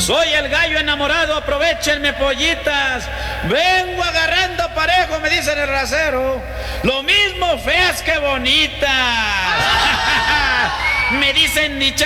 Soy el gallo enamorado, aprovechenme pollitas. Vengo agarrando parejo, me dicen el rasero. Lo mismo feas que bonitas. Me dicen ni